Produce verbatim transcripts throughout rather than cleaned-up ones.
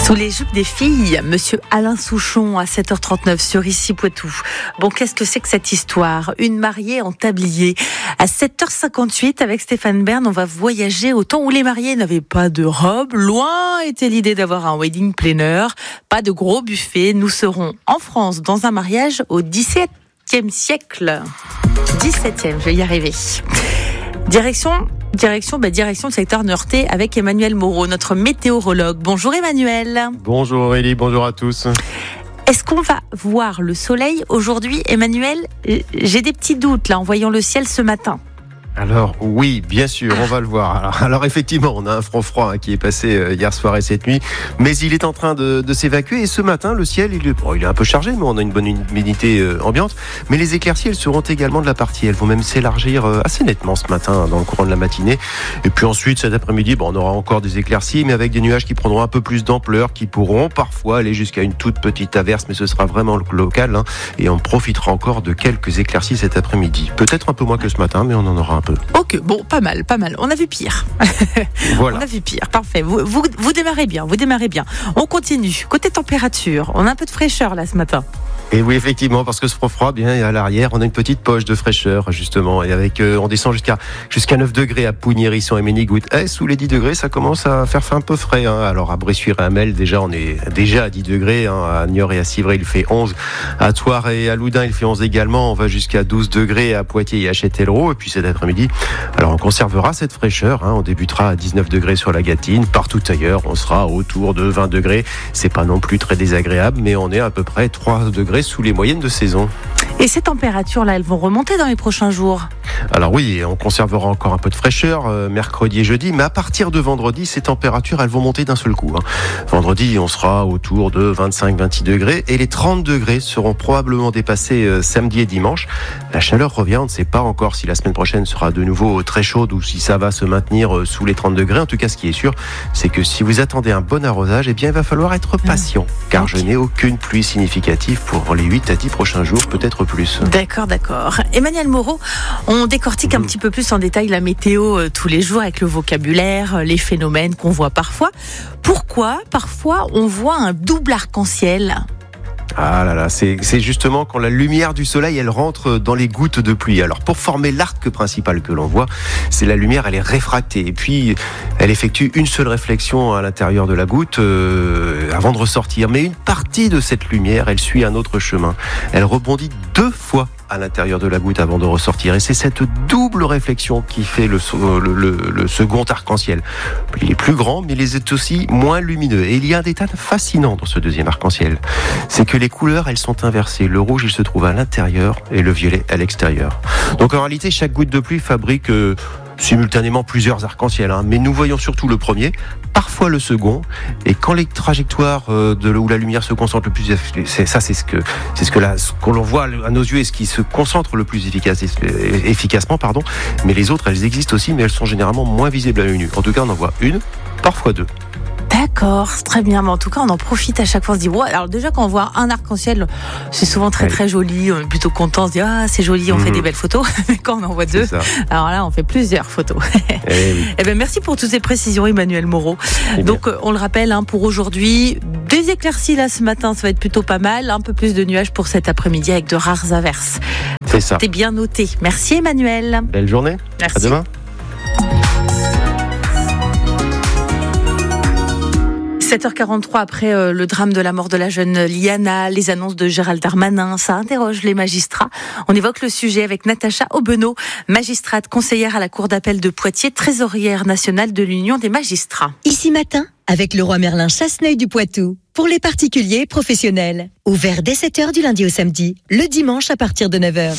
Sous les jupes des filles, Monsieur Alain Souchon à sept heures trente-neuf sur Ici Poitou. Bon, qu'est-ce que c'est que cette histoire ? Une mariée en tablier. À sept heures cinquante-huit, avec Stéphane Bern, on va voyager au temps où les mariés n'avaient pas de robe. Loin était l'idée d'avoir un wedding planner. Pas de gros buffet. Nous serons en France dans un mariage au dix-septième siècle. dix-septième, je vais y arriver. Direction... Direction, bah direction le secteur Niortais avec Emmanuel Moreau, notre météorologue. Bonjour Emmanuel. Bonjour Aurélie, bonjour à tous. Est-ce qu'on va voir le soleil aujourd'hui, Emmanuel ? J'ai des petits doutes là en voyant le ciel ce matin. Alors oui, bien sûr, on va le voir. Alors, alors effectivement, on a un front froid hein, qui est passé euh, hier soir et cette nuit, mais il est en train de, de s'évacuer. Et ce matin, le ciel, il est, bon, il est un peu chargé, mais on a une bonne humidité euh, ambiante. Mais les éclaircies, elles seront également de la partie. Elles vont même s'élargir euh, assez nettement ce matin, hein, dans le courant de la matinée. Et puis ensuite, cet après-midi, bon, on aura encore des éclaircies, mais avec des nuages qui prendront un peu plus d'ampleur, qui pourront parfois aller jusqu'à une toute petite averse, mais ce sera vraiment local. Hein, et on profitera encore de quelques éclaircies cet après-midi. Peut-être un peu moins que ce matin, mais on en aura un peu. Ok, bon, pas mal, pas mal. On a vu pire. Voilà. On a vu pire, parfait. Vous, vous, vous démarrez bien, vous démarrez bien. On continue. Côté température, on a un peu de fraîcheur là ce matin. Et oui, effectivement, parce que ce froid, bien à l'arrière, on a une petite poche de fraîcheur, justement. Et avec, euh, on descend jusqu'à jusqu'à neuf degrés à Pouilly-Hérisson et Ménigoutte. Eh, sous les dix degrés, ça commence à faire un peu frais. Hein. Alors, à Bressuire et à Mel, déjà, on est déjà à dix degrés. Hein. À Niort et à Civray, il fait onze. À Thouars et à Loudun, il fait onze également. On va jusqu'à douze degrés à Poitiers et à Châtellerault. Et puis, cet après-midi, alors, on conservera cette fraîcheur. Hein. On débutera à dix-neuf degrés sur la Gâtine. Partout ailleurs, on sera autour de vingt degrés. C'est pas non plus très désagréable, mais on est à peu près trois degrés sous les moyennes de saison. Et ces températures-là, elles vont remonter dans les prochains jours ? Alors oui, on conservera encore un peu de fraîcheur euh, mercredi et jeudi, mais à partir de vendredi, ces températures, elles vont monter d'un seul coup. Hein. Vendredi, on sera autour de vingt-cinq à vingt-six degrés et les trente degrés seront probablement dépassés euh, samedi et dimanche. La chaleur revient, on ne sait pas encore si la semaine prochaine sera de nouveau très chaude ou si ça va se maintenir euh, sous les trente degrés. En tout cas, ce qui est sûr, c'est que si vous attendez un bon arrosage, eh bien, il va falloir être patient, car okay. je n'ai aucune pluie significative pour les huit à dix prochains jours, peut-être plus. D'accord, d'accord. Emmanuel Moreau, on décortique un petit peu plus en détail la météo euh, tous les jours avec le vocabulaire, euh, les phénomènes qu'on voit parfois. Pourquoi, parfois, on voit un double arc-en-ciel ? Ah là là, c'est, c'est justement quand la lumière du soleil, elle rentre dans les gouttes de pluie. Alors, pour former l'arc principal que l'on voit, c'est la lumière, elle est réfractée. Et puis, elle effectue une seule réflexion à l'intérieur de la goutte euh, avant de ressortir. Mais une partie de cette lumière, elle suit un autre chemin. Elle rebondit deux fois à l'intérieur de la goutte avant de ressortir. Et c'est cette double réflexion qui fait le, le, le, le second arc-en-ciel. Il est plus grand, mais il est aussi moins lumineux. Et il y a un détail fascinant dans ce deuxième arc-en-ciel. C'est que les couleurs, elles sont inversées. Le rouge, il se trouve à l'intérieur et le violet à l'extérieur. Donc en réalité, chaque goutte de pluie fabrique euh, simultanément plusieurs arcs-en-ciel. Hein. Mais nous voyons surtout le premier, parfois le second. Et quand les trajectoires euh, de où la lumière se concentre le plus, c'est, ça c'est ce que c'est ce que là, ce qu'on voit à nos yeux et ce qui se concentre le plus efficace, efficacement, pardon. Mais les autres, elles existent aussi, mais elles sont généralement moins visibles à l'œil nu. En tout cas, on en voit une, parfois deux. D'accord, très bien. Mais en tout cas, on en profite à chaque fois. On se dit, ouais, alors déjà, quand on voit un arc-en-ciel, c'est souvent très, ouais. très joli. On est plutôt content. On se dit, ah, c'est joli, on mmh. fait des belles photos. Mais quand on en voit deux, alors là, on fait plusieurs photos. Eh oui. Eh ben, merci pour toutes ces précisions, Emmanuel Moreau. Eh Donc, on le rappelle, hein, pour aujourd'hui, des éclaircies là ce matin, ça va être plutôt pas mal. Un peu plus de nuages pour cet après-midi avec de rares averses. C'est ça. C'était bien noté. Merci, Emmanuel. Belle journée. Merci. À demain. sept heures quarante-trois après euh, le drame de la mort de la jeune Liana, les annonces de Gérald Darmanin, ça interroge les magistrats. On évoque le sujet avec Natacha Aubeneau, magistrate conseillère à la Cour d'appel de Poitiers, trésorière nationale de l'Union des magistrats. Ici matin, avec le roi Merlin Chasseneuil du Poitou, pour les particuliers et professionnels. Ouvert dès sept heures du lundi au samedi, le dimanche à partir de neuf heures.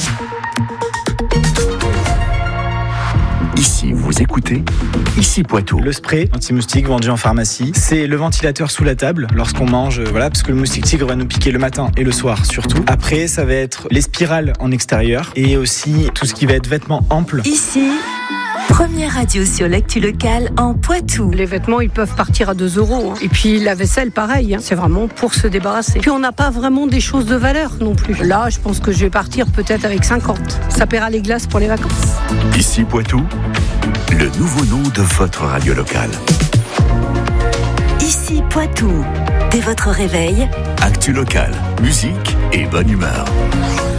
Ici, vous écoutez Ici Poitou. Le spray anti-moustique vendu en pharmacie, c'est le ventilateur sous la table lorsqu'on mange, voilà, parce que le moustique tigre va nous piquer le matin et le soir surtout. Après, ça va être les spirales en extérieur et aussi tout ce qui va être vêtements amples. Ici, première radio sur l'actu locale en Poitou. Les vêtements, ils peuvent partir à deux euros. Hein. Et puis la vaisselle, pareil. Hein. C'est vraiment pour se débarrasser. Puis on n'a pas vraiment des choses de valeur non plus. Là, je pense que je vais partir peut-être avec cinquante. Ça paiera les glaces pour les vacances. Ici Poitou, le nouveau nom de votre radio locale. Ici Poitou. Dès votre réveil, Actu locale, musique et bonne humeur.